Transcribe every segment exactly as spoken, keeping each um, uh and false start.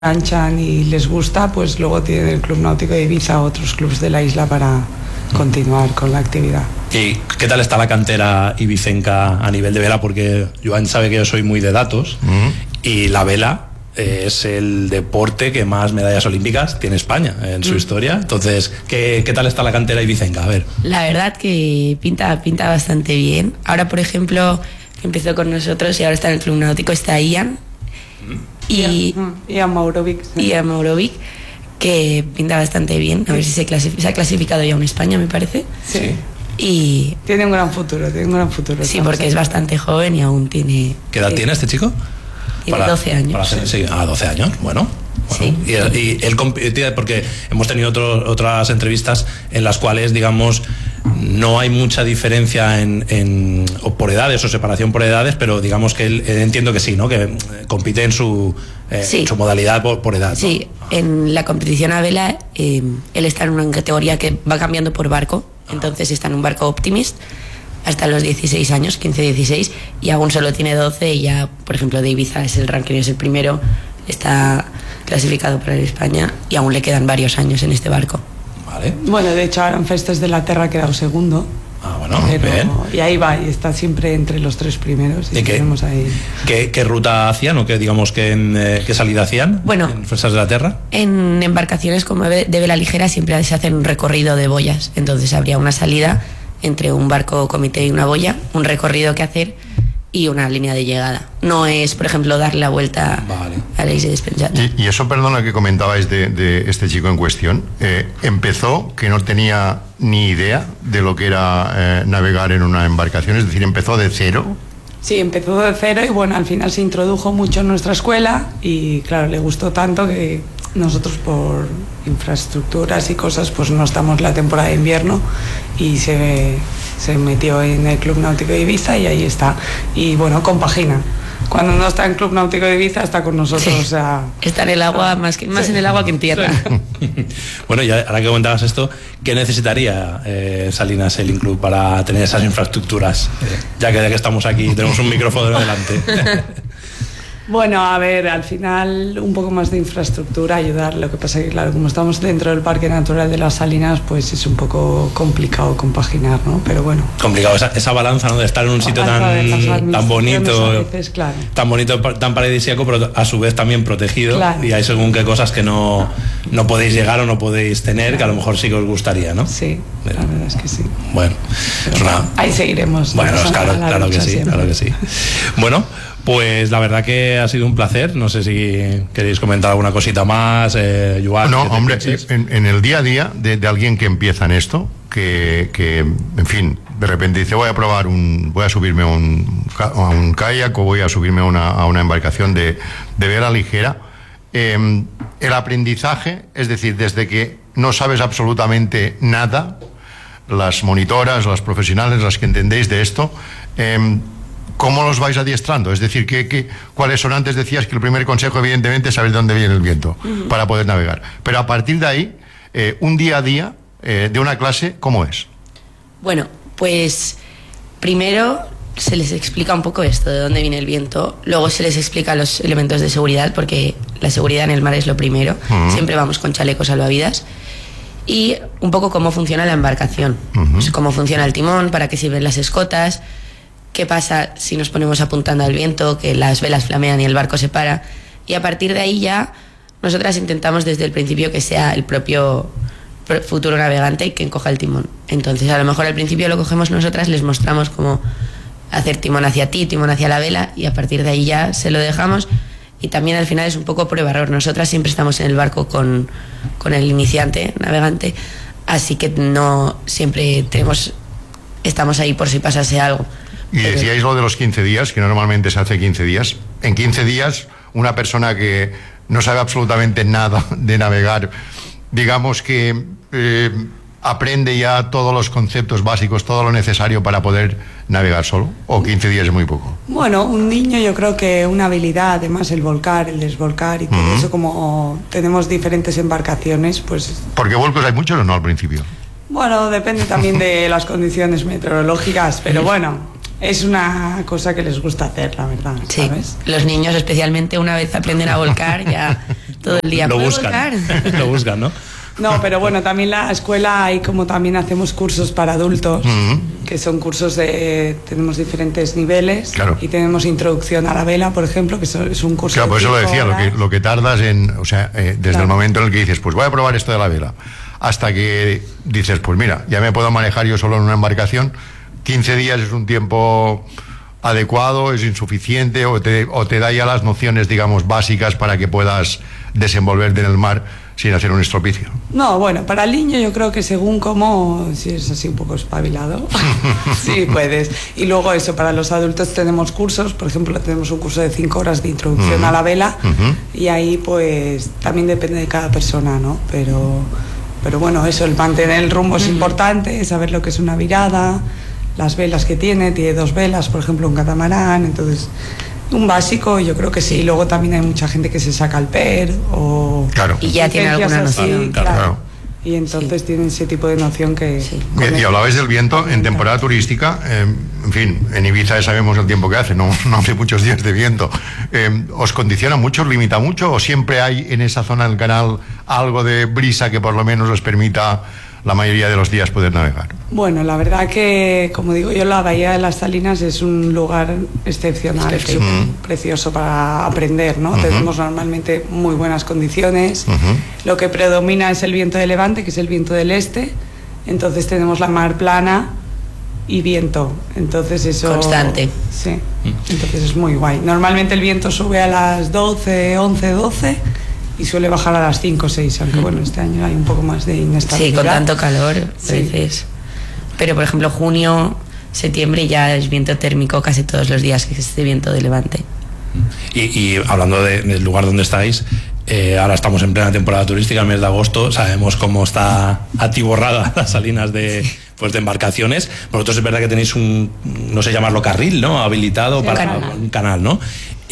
enganchan y les gusta, pues luego tienen el Club Náutico de Ibiza, otros clubes de la isla para continuar con la actividad. ¿Y qué tal está la cantera ibicenca a nivel de vela? Porque Joan sabe que yo soy muy de datos, uh-huh. y la vela eh, es el deporte que más medallas olímpicas tiene España en su uh-huh. historia. Entonces, ¿qué, ¿qué tal está la cantera ibicenca? A ver. La verdad que pinta, pinta bastante bien. Ahora, por ejemplo, empezó con nosotros y ahora está en el Club Náutico, está Ian. Uh-huh. Y, y a Maurovic. Sí. Y a Maurovic, que pinta bastante bien. A ver si se, clasific- se ha clasificado ya en España, me parece. Sí. Y tiene un gran futuro, tiene un gran futuro. Sí, porque es bastante joven y aún tiene... ¿Qué edad sí. tiene este chico? Tiene para, doce años. Para hacer, sí. Ah, doce años, bueno. Bueno, sí. y, y él compite, porque hemos tenido otro, otras entrevistas en las cuales, digamos, no hay mucha diferencia en, en o por edades o separación por edades, pero digamos que él, entiendo que sí, ¿no? Que compite en su, eh, sí. en su modalidad por, por edad, ¿no? Sí, en la competición a vela eh, él está en una categoría que va cambiando por barco, ah. entonces está en un barco Optimist hasta los dieciséis años, quince dieciséis, y aún solo tiene doce, y ya, por ejemplo, de Ibiza es el ranking, es el primero, está clasificado para España y aún le quedan varios años en este barco. Vale. Bueno, de hecho ahora en Festes de la Terra ha quedado segundo. Ah, bueno, pero, bien. Y ahí va, y está siempre entre los tres primeros. Y ¿Y qué, ahí. ¿qué, ¿Qué ruta hacían o qué, digamos, qué, eh, qué salida hacían bueno, en Festes de la Terra? En embarcaciones como de vela ligera siempre se hace un recorrido de boyas, entonces habría una salida entre un barco comité y una boya, un recorrido que hacer y una línea de llegada. No es, por ejemplo, dar la vuelta vale. a la isla de Spenjat. Y, y eso, perdona, que comentabais de, de este chico en cuestión, eh, empezó que no tenía ni idea de lo que era eh, navegar en una embarcación, es decir, empezó de cero. Sí, empezó de cero y bueno, al final se introdujo mucho en nuestra escuela y claro, le gustó tanto que nosotros por infraestructuras y cosas pues no estamos la temporada de invierno y se, se metió en el Club Náutico de Ibiza y ahí está. Y bueno, compagina. Cuando no está en Club Náutico de Ibiza está con nosotros. Sí. O sea, está en el agua, más, que, más sí. en el agua que en tierra. Sí. Bueno, y ahora que comentabas esto, ¿qué necesitaría eh, Salinas Sailing Club para tener esas infraestructuras? Eh, ya que ya que estamos aquí tenemos un micrófono delante. Bueno, a ver, al final un poco más de infraestructura, ayudar. Lo que pasa es que, claro, como estamos dentro del Parque Natural de las Salinas, pues es un poco complicado compaginar, ¿no? Pero bueno. Complicado, esa, esa balanza, ¿no? De estar en un sitio tan, tan bonito, veces, claro. tan bonito, tan paradisíaco, pero a su vez también protegido. Claro. Y hay según qué cosas que no, no podéis llegar o no podéis tener, claro. que a lo mejor sí que os gustaría, ¿no? Sí, Pero, la verdad es que sí. Bueno, pero, una... ahí seguiremos. Bueno, claro, claro que sí, claro que sí. Bueno, pues la verdad que ha sido un placer. No sé si queréis comentar alguna cosita más, eh, Joan. No, hombre, en, en el día a día de, de alguien que empieza en esto, que, que, en fin, de repente dice voy a probar un, voy a subirme a un, a un kayak o voy a subirme a una, a una embarcación de, de vela ligera. Eh, el aprendizaje, es decir, desde que no sabes absolutamente nada, las monitoras, las profesionales, las que entendéis de esto, eh, ¿cómo los vais adiestrando? Es decir, ¿qué, qué, ¿cuáles son? Antes decías que el primer consejo, evidentemente, es saber de dónde viene el viento uh-huh. para poder navegar. Pero a partir de ahí, eh, un día a día eh, de una clase, ¿cómo es? Bueno, pues primero se les explica un poco esto, de dónde viene el viento. Luego se les explica los elementos de seguridad, porque la seguridad en el mar es lo primero. Uh-huh. Siempre vamos con chalecos salvavidas. Y un poco cómo funciona la embarcación. Uh-huh. Pues cómo funciona el timón, para qué sirven las escotas. ¿Qué pasa si nos ponemos apuntando al viento, que las velas flamean y el barco se para? Y a partir de ahí ya nosotras intentamos desde el principio que sea el propio futuro navegante quien coja el timón. Entonces a lo mejor al principio lo cogemos nosotras, les mostramos cómo hacer timón hacia ti, timón hacia la vela, y a partir de ahí ya se lo dejamos. Y también al final es un poco prueba-error. Nosotras siempre estamos en el barco con, con el iniciante, navegante, así que no siempre tenemos, estamos ahí por si pasase algo. Y decíais lo de los quince días, que normalmente se hace quince días. En quince días, una persona que no sabe absolutamente nada de navegar, digamos que eh, aprende ya todos los conceptos básicos, todo lo necesario para poder navegar solo, o quince días es muy poco. Bueno, un niño, yo creo que una habilidad, además el volcar, el desvolcar y todo uh-huh. eso, como tenemos diferentes embarcaciones, pues... ¿Porque vuelcos hay muchos o no al principio? Bueno, depende también de las condiciones meteorológicas, pero bueno... Es una cosa que les gusta hacer, la verdad, ¿sabes? Sí, los niños especialmente una vez aprenden a volcar ya todo el día. Lo ¿Puedo buscan, volcar? lo buscan, ¿no? No, pero bueno, también la escuela hay como también hacemos cursos para adultos, uh-huh. que son cursos de, tenemos diferentes niveles, claro. y tenemos introducción a la vela, por ejemplo, que es un curso. Claro, de por eso lo decía, lo que, lo que tardas en, o sea, eh, desde claro. el momento en el que dices, pues voy a probar esto de la vela, hasta que dices, pues mira, ya me puedo manejar yo solo en una embarcación, quince días es un tiempo adecuado, es insuficiente, o te, o te da ya las nociones, digamos, básicas para que puedas desenvolverte en el mar sin hacer un estropicio. No, bueno, para el niño yo creo que según cómo, si es así un poco espabilado, sí puedes. Y luego eso, para los adultos tenemos cursos, por ejemplo, tenemos un curso de cinco horas de introducción uh-huh. a la vela, uh-huh. y ahí pues también depende de cada persona, ¿no? Pero, pero bueno, eso, el mantener el rumbo uh-huh. es importante, saber lo que es una virada, las velas que tiene, tiene dos velas, por ejemplo, un catamarán, entonces... Un básico, yo creo que sí. Y luego también hay mucha gente que se saca el P E R o... Claro. Y ya tiene alguna noción. Así, claro. claro. Y entonces sí. tienen ese tipo de noción que... Sí. Y, y hablabais del viento en temporada turística. Eh, en fin, en Ibiza ya sabemos el tiempo que hace, no, no hace muchos días de viento. Eh, ¿Os condiciona mucho, os limita mucho? ¿O siempre hay en esa zona del canal algo de brisa que por lo menos os permita la mayoría de los días poder navegar? Bueno, la verdad que, como digo yo, la Bahía de las Salinas es un lugar excepcional, es uh-huh. precioso para aprender, ¿no? Uh-huh. Tenemos normalmente muy buenas condiciones, uh-huh. lo que predomina es el viento de levante, que es el viento del este, entonces tenemos la mar plana y viento, entonces eso... Constante. Sí, entonces es muy guay. Normalmente el viento sube a las doce, once, doce... y suele bajar a las cinco o seis, aunque bueno, este año hay un poco más de inestabilidad. Sí, con tanto calor, a sí. veces. Pero por ejemplo, junio, septiembre ya es viento térmico casi todos los días, que es este viento de levante. Y, y hablando de, del lugar donde estáis, eh, ahora estamos en plena temporada turística, el mes de agosto, sabemos cómo está atiborrada las salinas de, pues, de embarcaciones. Vosotros es verdad que tenéis un, no sé llamarlo carril, ¿no? Habilitado sí, para canal. un canal, ¿no?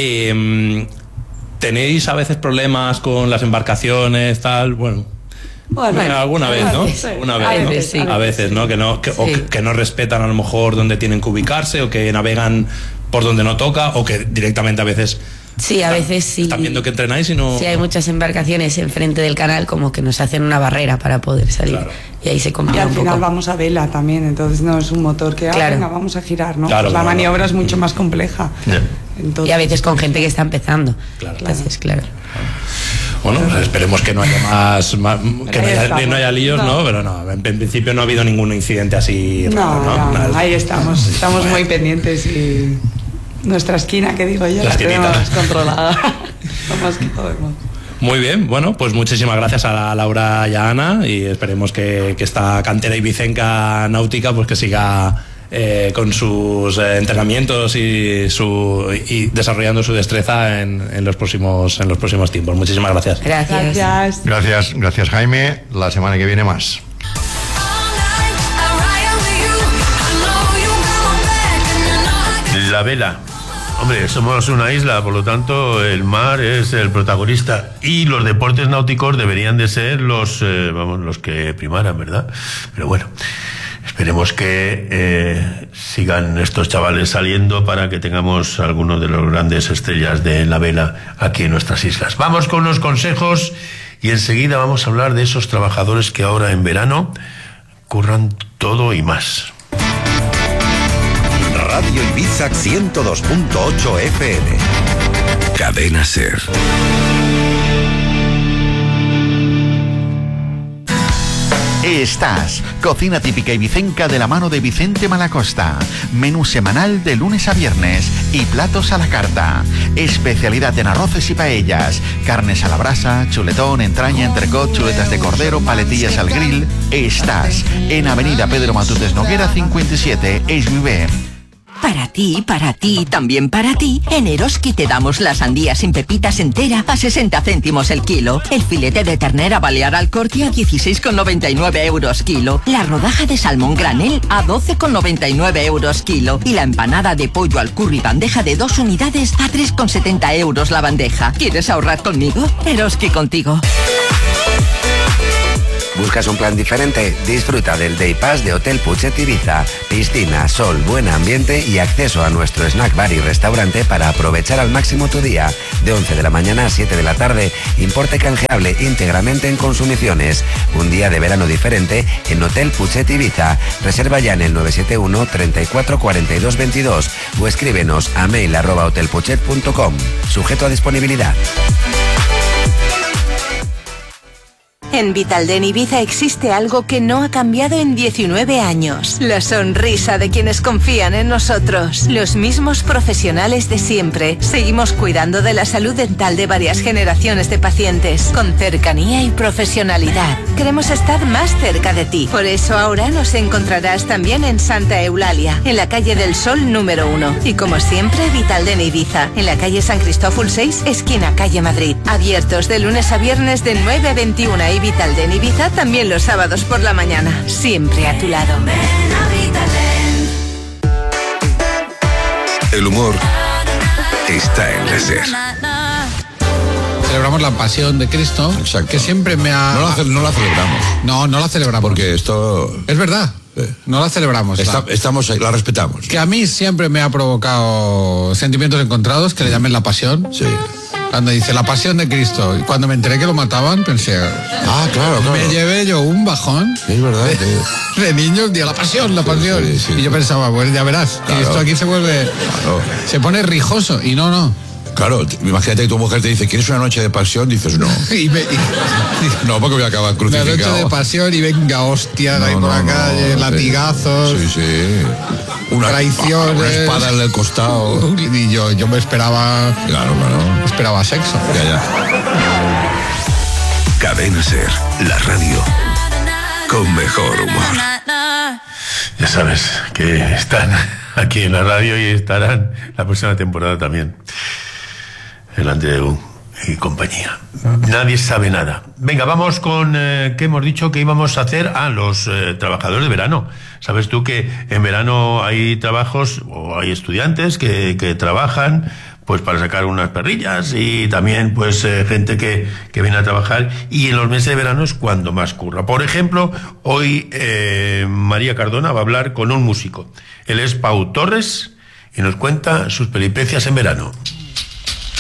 Eh, ¿Tenéis a veces problemas con las embarcaciones, tal? Bueno, bueno alguna vez, ¿no? Sí. Una vez, a ¿no? veces, sí. A veces, ¿no? Que no, que, sí. o que, que no respetan a lo mejor donde tienen que ubicarse, o que navegan por donde no toca, o que directamente a veces... Sí, a veces sí. Están viendo que entrenáis y no... Sí, hay muchas embarcaciones enfrente del canal como que nos hacen una barrera para poder salir. Claro. Y ahí se complica y al un final poco. Vamos a vela también, entonces no es un motor que, ah, claro. venga, vamos a girar, ¿no? Claro, pues la claro. maniobra es mucho más compleja. Yeah. Entonces, y a veces con gente que está empezando. Claro. Entonces, claro. Bueno, pues esperemos que no haya más, más que no haya, no haya líos, no. ¿no? Pero no, en, en principio no ha habido ningún incidente así raro, no, ¿no? no, no ahí estamos, estamos bueno. muy pendientes y nuestra esquina, que digo yo, la, la tenemos controlada. Lo más que podemos. Muy bien, bueno, pues muchísimas gracias a la Laura y a Ana, y esperemos que, que esta cantera ibicenca náutica pues que siga eh, con sus eh, entrenamientos y su y desarrollando su destreza en, en los próximos en los próximos tiempos. Muchísimas gracias. Gracias. Gracias. Gracias, gracias Jaime. La semana que viene más. La vela. Hombre, somos una isla, por lo tanto el mar es el protagonista y los deportes náuticos deberían de ser los, eh, vamos, los que primaran, ¿verdad? Pero bueno, esperemos que eh, sigan estos chavales saliendo para que tengamos algunos de los grandes estrellas de la vela aquí en nuestras islas. Vamos con los consejos y enseguida vamos a hablar de esos trabajadores que ahora en verano curran todo y más. Radio Ibiza ciento dos punto ocho F M. Cadena SER. Estás, cocina típica ibicenca de la mano de Vicente Malacosta. Menú semanal de lunes a viernes y platos a la carta. Especialidad en arroces y paellas, carnes a la brasa, chuletón, entraña, entrecot, chuletas de cordero, paletillas al grill. Estás en Avenida Pedro Matutes Noguera cincuenta y siete, Esvivé. Para ti, para ti, también para ti, en Eroski te damos la sandía sin pepitas entera a sesenta céntimos el kilo, el filete de ternera balear al corte a dieciséis con noventa y nueve euros kilo, la rodaja de salmón granel a doce con noventa y nueve euros kilo y la empanada de pollo al curry bandeja de dos unidades a tres con setenta euros la bandeja. ¿Quieres ahorrar conmigo? Eroski contigo. ¿Buscas un plan diferente? Disfruta del Day Pass de Hotel Puchet Ibiza. Piscina, sol, buen ambiente y acceso a nuestro snack bar y restaurante para aprovechar al máximo tu día. De once de la mañana a siete de la tarde, importe canjeable íntegramente en consumiciones. Un día de verano diferente en Hotel Puchet Ibiza. Reserva ya en el nueve siete uno, treinta y cuatro, cuarenta y dos, veintidós o escríbenos a mail arroba hotelpuchet punto com. Sujeto a disponibilidad. En Vitalden Ibiza existe algo que no ha cambiado en diecinueve años. La sonrisa de quienes confían en nosotros. Los mismos profesionales de siempre. Seguimos cuidando de la salud dental de varias generaciones de pacientes. Con cercanía y profesionalidad. Queremos estar más cerca de ti. Por eso ahora nos encontrarás también en Santa Eulalia, en la calle del Sol número uno. Y como siempre, Vitalden Ibiza, en la calle San Cristóbal seis, esquina calle Madrid. Abiertos de lunes a viernes de nueve a veintiuna y Vitalden Ibiza también los sábados por la mañana. Siempre a tu lado. El humor está en la SER. Celebramos la pasión de Cristo. Exacto. Que siempre me ha... No la, no la celebramos. No, no la celebramos. Porque esto... Es verdad. Eh. No la celebramos. Está, la... Estamos ahí, la respetamos. Que a mí siempre me ha provocado sentimientos encontrados, que le llamen la pasión. Sí. Cuando dice la pasión de Cristo, y cuando me enteré que lo mataban, pensé, ah, claro, claro. Me llevé yo un bajón. Sí, es verdad. De, sí. de niños, día la pasión, la pasión. Sí, sí, sí, y yo pensaba, pues ya verás, claro. Que esto aquí se vuelve, claro. Se pone rijoso, y no, no. Claro, imagínate que tu mujer te dice, ¿quieres una noche de pasión? Dices, no. y me, y, no, porque voy a acabar crucificado. Una noche de pasión y venga, hostia, no, ahí por no, la calle, no, latigazos. Sí, sí. Una, traiciones. Una espada en el costado. Y yo, yo me esperaba... Claro, claro. Esperaba sexo. Ya, ya. Cadena SER, la radio con mejor humor. Ya sabes que están aquí en la radio y estarán la próxima temporada también. El Andreu y compañía. Nadie sabe nada. Venga, vamos con eh, ¿qué hemos dicho que íbamos a hacer? A ah, los eh, trabajadores de verano. Sabes tú que en verano hay trabajos o hay estudiantes que, que trabajan pues para sacar unas perrillas y también pues eh, gente que, que viene a trabajar, y en los meses de verano es cuando más curra. Por ejemplo, hoy eh, María Cardona va a hablar con un músico. Él es Pau Torres y nos cuenta sus peripecias en verano.